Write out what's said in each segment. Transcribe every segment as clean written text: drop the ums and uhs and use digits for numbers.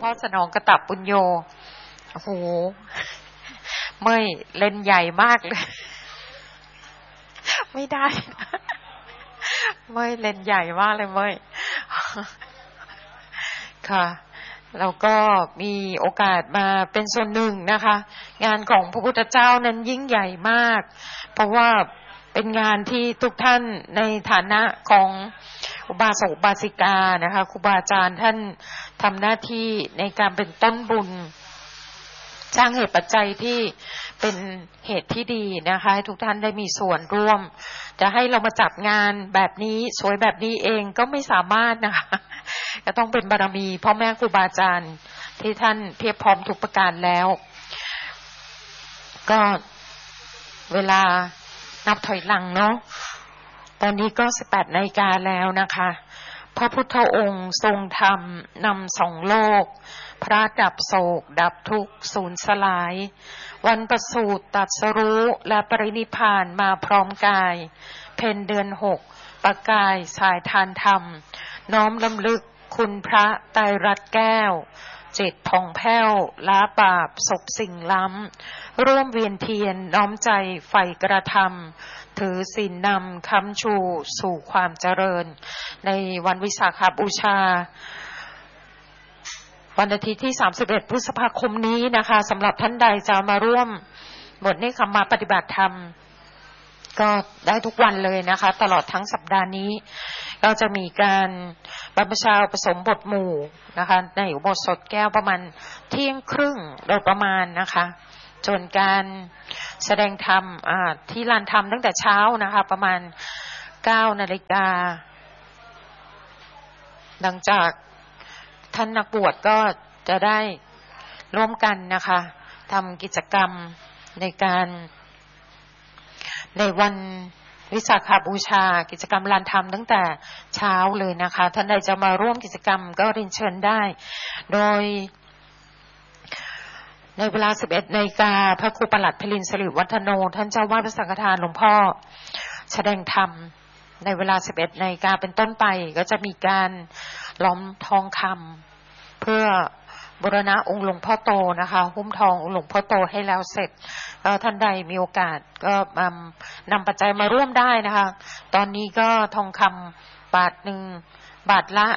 พ่อสนองกตับปุญโญโอ้โหเมื่อยเล่นใหญ่มากเลยไม่ได้เมื่อยเล่นใหญ่มากเลยเมื่อยค่ะแล้วก็มีโอกาสมาเป็นส่วนหนึ่งนะคะงานของพระพุทธเจ้านั้นยิ่งใหญ่มากเพราะว่าเป็นงานที่ทุกท่านในฐานะของอุบาสกอุบาสิกานะคะครูบาอาจารย์ท่านทำหน้าที่ในการเป็นต้นบุญสร้างเหตุปัจจัยที่เป็นเหตุที่ดีนะคะให้ทุกท่านได้มีส่วนร่วมจะให้เรามาจัดงานแบบนี้สวยแบบนี้เองก็ไม่สามารถนะคะก็ต้องเป็นบารมีพ่อแม่ครูบาอาจารย์ที่ท่านเพียบพร้อมทุกประการแล้วก็เวลานับถอยหลังเนาะตอนนี้ก็ 18 นาฬิกาแล้วนะคะพระพุทธองค์ทรงธรรมนำสองโลกพระดับโศกดับทุกข์สูญสลายวันประสูติตรัสรู้และปรินิพพานมาพร้อมกายเพ็ญเดือน 6ประกายสายทานธรรมน้อมรำลึกคุณพระไตรรัตน์แก้วจิตผ่องแผ้วละบาปศพสิ่งล้ำร่วมเวียนเทียนน้อมใจใฝ่กระทำถือศีลนำค้ำชูสู่ความเจริญในวันวิสาขบูชาวันอาทิตย์ที่31พฤษภาคมนี้นะคะสำหรับท่านใดจะมาร่วมบทเนกขัมมาปฏิบัติธรรมก็ได้ทุกวันเลยนะคะตลอดทั้งสัปดาห์นี้ก็จะมีการบรรพชาอุปสมบทหมู่นะคะในอุโบสถแก้วประมาณเที่ยงครึ่งโดยประมาณนะคะจนการแสดงธรรมที่ลานธรรมตั้งแต่เช้านะคะประมาณ 9 นาฬิกาหลังจากท่านนักบวชก็จะได้ร่วมกันนะคะทำกิจกรรมในวันวิสาขบูชากิจกรรมลานธรรมตั้งแต่เช้าเลยนะคะท่านใดจะมาร่วมกิจกรรมก็เรียนเชิญได้โดยในเวลา 11 นาฬิกาพระครูปลัดพลินสิริวัฒโนท่านเจ้าวาดพระสังฆทานหลวงพ่อแสดงธรรมในเวลา 11 นาฬิกาเป็นต้นไปก็จะมีการล้อมทองคำเพื่อบูรณะองค์หลวงพ่อโตนะคะหุ้มทององค์หลวงพ่อโตให้แล้วเสร็จท่านใดมีโอกาสก็นำปัจจัยมาร่วมได้นะคะตอนนี้ก็ทองคำบาทหนึ่งบาทละ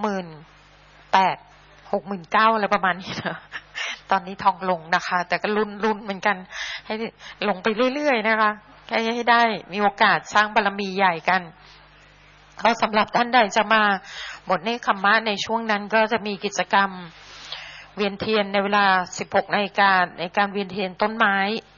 68,000 69,000อะไรประมาณนี้นะตอนนี้ทองลงนะคะแต่ก็ลุ้นเหมือนกันให้ลงไปเรื่อยๆนะคะให้ได้มีโอกาสสร้างบารมีใหญ่กันก็สำหรับท่านใดจะมาบทเนกขัมมะในช่วงนั้นก็จะมีกิจกรรมเวียนเทียนในเวลา 16 นาฬิกาในการเวียนเทียนต้นไม้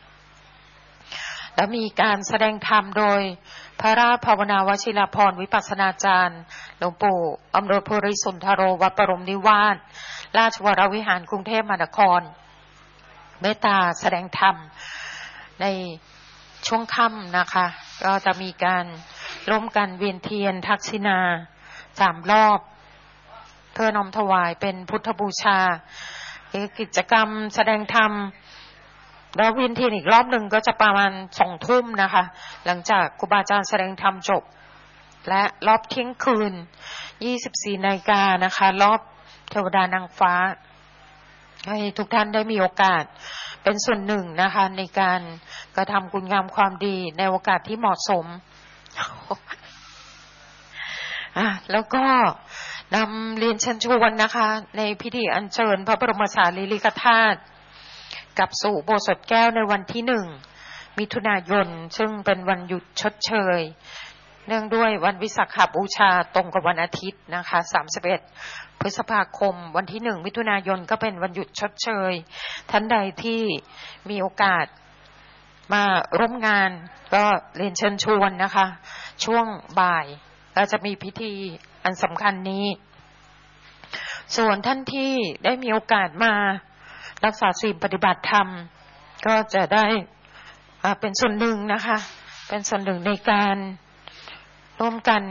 แล้วมีการแสดงธรรมโดยพระราชภาวนาวชิรพรวิปัสสนาจารย์หลวงปู่อำนวยภูริสุนทโรวัดปรมนิวาสราชวรวิหารกรุงเทพมหานครเมตตาแสดงธรรมในช่วงค่ำนะคะก็จะมีการร่วมกันเวียนเทียนทักษิณา3 รอบเพื่อน้อมถวายเป็นพุทธบูชากิจกรรมแสดงธรรมแล้วเวียนเทียนอีกรอบหนึ่งก็จะประมาณ 20:00 นนะคะหลังจากครูบาอาจารย์แสดงธรรมจบและรอบเที่ยงคืน 24 นาฬิกานะคะรอบเทวดานางฟ้าให้ทุกท่านได้มีโอกาสเป็นส่วนหนึ่งนะคะในการกระทำคุณงามความดีในโอกาสที่เหมาะสมแล้วก็นำเรียนเชิญชวนนะคะในพิธีอัญเชิญพระบรมสารีริกธาตุกลับสู่อุโบสถแก้วในวันที่ 1 มิถุนายนซึ่งเป็นวันหยุดชดเชยเนื่องด้วยวันวิสาขบูชาตรงกับวันอาทิตย์นะคะ31 พฤษภาคมวันที่ 1 มิถุนายนก็เป็นวันหยุดชดเชยท่านใดที่มีโอกาสมาร่วมงานก็เรียนเชิญชวนนะคะช่วงบ่ายเราจะมีพิธีอันสำคัญนี้ส่วนท่านที่ได้มีโอกาสมารักษาศีลปฏิบัติธรรมก็จะได้เป็นส่วนหนึ่งนะคะเป็นส่วนหนึ่งในการร่วมกัน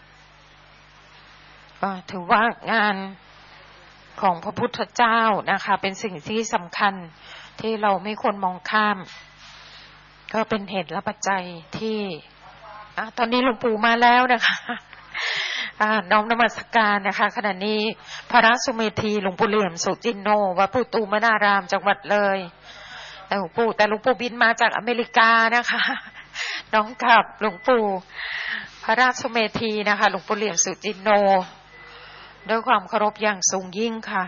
ถือว่างานของพระพุทธเจ้านะคะเป็นสิ่งที่สำคัญที่เราไม่ควรมองข้ามก็เป็นเหตุและปัจจัยที่ตอนนี้หลวงปู่มาแล้วนะคะน้อมนมัสการนะคะขณะนี้พระสุเมธีหลวงปู่เหลี่ยมสุจินโนวัดปูตูมนารามจังหวัดเลยแต่หลวงปู่บินมาจากอเมริกานะคะน้องกับหลวงปู่พระราชสุเมธีนะคะหลวงปู่เหลี่ยมสุจินโนด้วยความเคารพอย่างสูงยิ่งค่ะ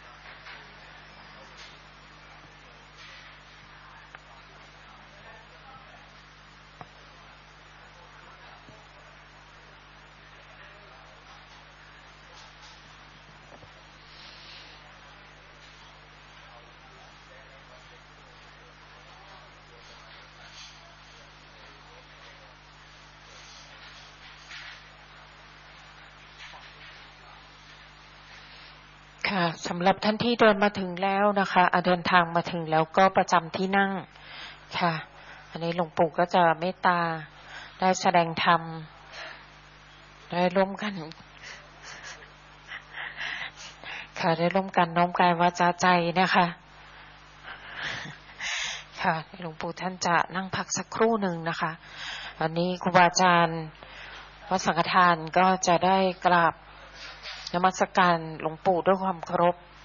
ค่ะสำหรับท่านที่เดินมาถึงแล้วนะคะเดินทางมาถึงแล้วก็ประจำที่นั่งค่ะอันนี้หลวงปู่ก็จะเมตตาได้แสดงธรรมได้ร่วมกันค่ะได้ร่วมกันน้อมกายวาจาใจนะคะค่ะหลวงปู่ท่านจะนั่งพักสักครู่หนึ่งนะคะวันนี้ครูบาอาจารย์วัดสังฆทานก็จะได้กราบนมัสการหลวงปู่ด้วยความเคารพ